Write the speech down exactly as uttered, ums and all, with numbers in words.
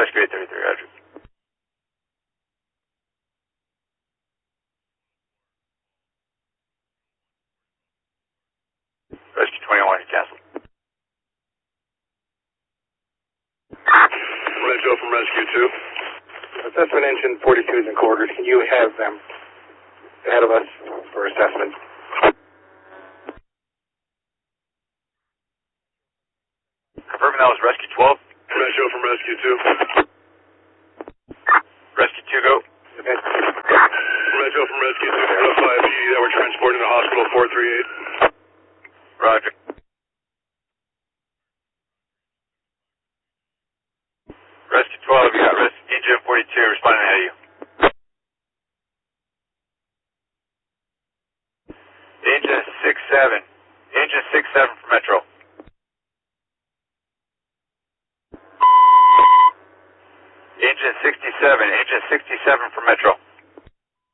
Rescue eight thirty-three, roger. Rescue twenty-one, cancel. Metro from Rescue two. Assessment engine forty-two is in quarters. Can you have them ahead of us for assessment? Confirming that was Rescue twelve. Metro from Rescue two. Rescue two, go. Okay. Metro from Rescue two, notify P D that we're transporting to hospital four three eight. Roger. Rescue twelve, you got Rescue engine forty-two responding ahead of you. Engine six seven. Engine six seven for Metro. Engine sixty-seven. Engine sixty-seven for Metro.